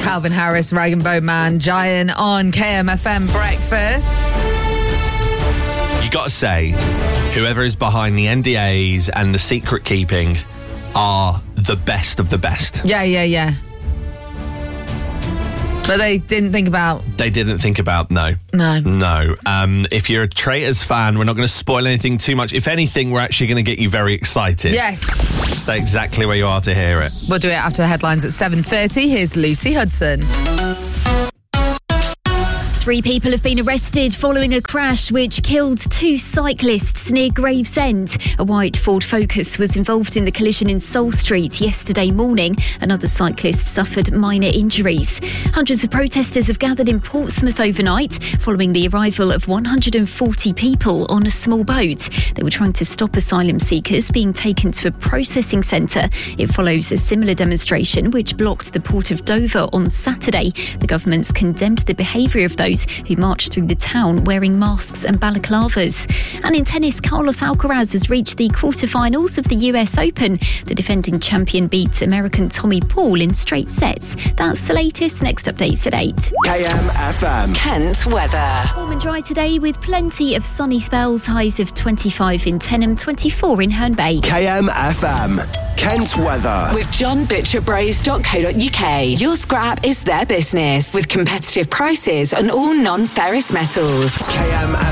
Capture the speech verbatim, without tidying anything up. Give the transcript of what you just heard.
Calvin Harris, Rag and Bone Man, Giant on K M F M Breakfast. You got to say, whoever is behind the N D As and the secret keeping are the best of the best. Yeah, yeah, yeah. But they didn't think about... They didn't think about, no. No. No. Um, if you're a Traitors fan, we're not going to spoil anything too much. If anything, we're actually going to get you very excited. Yes. Stay exactly where you are to hear it. We'll do it after the headlines at seven thirty. Here's Lucy Hudson. Three people have been arrested following a crash which killed two cyclists near Gravesend. A white Ford Focus was involved in the collision in Seoul Street yesterday morning. Another cyclist suffered minor injuries. Hundreds of protesters have gathered in Portsmouth overnight following the arrival of one hundred forty people on a small boat. They were trying to stop asylum seekers being taken to a processing centre. It follows a similar demonstration which blocked the port of Dover on Saturday. The government's condemned the behaviour of those who marched through the town wearing masks and balaclavas. And in tennis, Carlos Alcaraz has reached the quarterfinals of the U S Open. The defending champion beat American Tommy Paul in straight sets. That's the latest. Next updates at eight. K M F M. Kent weather. Warm and dry today with plenty of sunny spells. Highs of twenty-five in Tenham, twenty-four in Herne Bay. K M F M. Kent weather. With john butcher bros dot co dot uk. Your scrap is their business with competitive prices on all non-ferrous metals. K M F M.